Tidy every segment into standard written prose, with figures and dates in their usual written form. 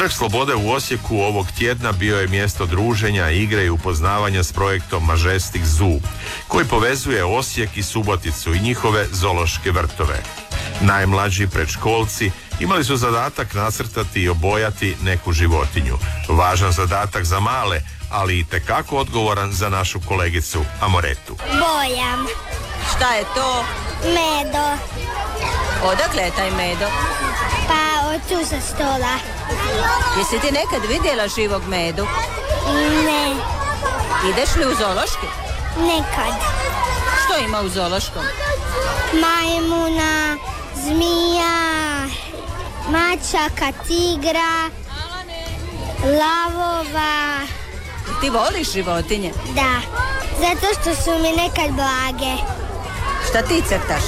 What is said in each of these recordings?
Trg Slobode u Osijeku ovog tjedna bio je mjesto druženja, igre i upoznavanja s projektom Majestic Zoo, koji povezuje Osijek i Suboticu i njihove zoološke vrtove. Najmlađi predškolci imali su zadatak nacrtati i obojati neku životinju. Važan zadatak za male, ali i tekako odgovoran za našu kolegicu Amoretu. Bojam. Šta je to? Medo. Odakle je taj medo? Pa od tu sa stola. Jesi ti nekad vidjela živog medu? Ne. Ideš li u zoološki? Nekad. Što ima u zoološkom? Majmuna, zmija, mačaka, tigra, lavova. Ti voliš životinje? Da, zato što su mi nekad blage. Šta ti crtaš?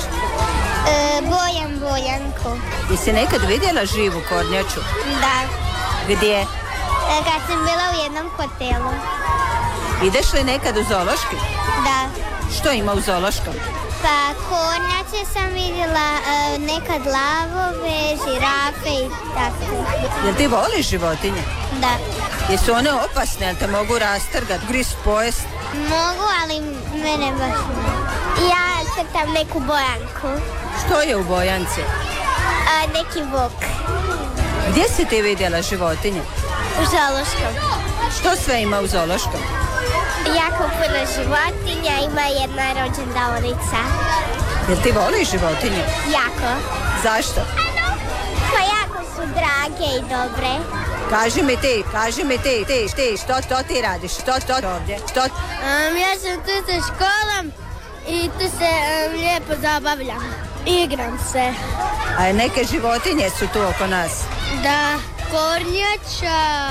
Bojam Bojanku. Jesi nekad vidjela živu kornjaču? Da. Gdje? Kad sam bila u jednom hotelu. Ideš li nekad u zoološki? Da. Što ima u zoološkom? Pa kornjače sam vidjela, nekad lavove, žirafe i tako. Jel ti voliš životinje? Da. Jesu one opasne, jel te mogu rastrgat, grist, pojest? Mogu, ali mene baš ne. Ja crtam neku Bojanku. Što je u Bojanci? Neki vuk. Gdje si ti vidjela životinje? U zoološkom. Što sve ima u zoološkom? Jako puno životinja, ima jedna rođendaonica. Jel ti voliš životinje? Jako. Zašto? Pa jako su drage i dobre. Kaži mi ti, što ti radiš? Što ovdje? Ja sam tu sa školom i tu se lijepo zabavljam. Igram se. A neke životinje su tu oko nas. Da, kornjača,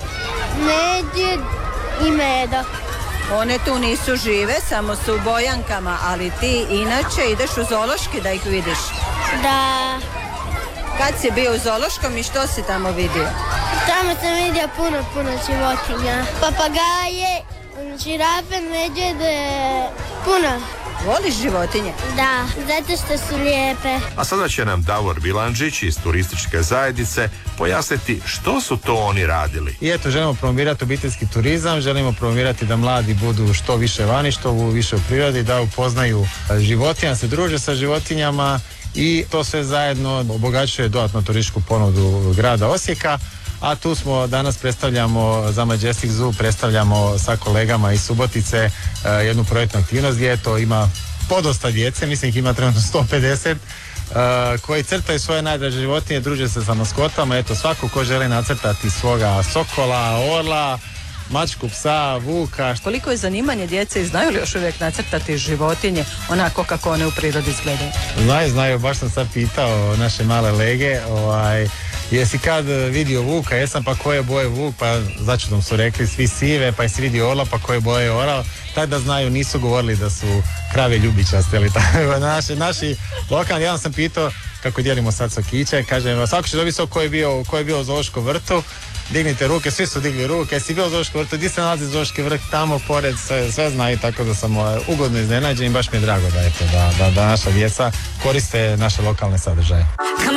medvjed i medo. One tu nisu žive, samo su u Bojankama, ali ti inače ideš u zoološki da ih vidiš. Da. Kad si bio u zoološkom i što si tamo vidio? Tamo sam vidio puno životinja. Papagaje, žirafe, medvjede, puno. Voliš životinje? Da, zato što su lijepe. A sada će nam Davor Bilandžić iz turističke zajednice pojasniti što su to oni radili. I eto, želimo promovirati obiteljski turizam, želimo promovirati da mladi budu što više vani, što više u prirodi, da upoznaju životinja, se druže sa životinjama i to sve zajedno obogaćuje dodatno turističku ponudu grada Osijeka. A tu smo danas, predstavljamo za Majestic Zoo, predstavljamo sa kolegama iz Subotice jednu projektnu aktivnost gdje to ima podosta djece, mislim ih ima trenutno 150, koji crtaju svoje najdraže životinje, druže se sa maskotama. Eto, svako ko želi nacrtati svoga sokola, orla, mačku, psa, vuka. Koliko je zanimanje djece i znaju li još uvijek nacrtati životinje onako kako one u prirodi izgledaju? Znaju, baš sam sad pitao naše male lege, jesi kad vidio vuka, jesam, pa koje boje vuk, pa začudom su rekli svi sive, pa jesi vidio orla, pa koje boje orao, tako da znaju, nisu govorili da su krave ljubičaste ili tako. Naši lokalni, ja sam pitao kako dijelimo sad sokiće, kažem, svako će dobiti sok ko je bio u zoološkom vrtu, dignite ruke, svi su digli ruke, jesi bio u zoološkom vrtu, gdje se nalazi zoološki vrt, tamo pored, sve znaju, tako da sam ugodno iznenađen i baš mi je drago da naša djeca koriste naše lokalne sadržaje.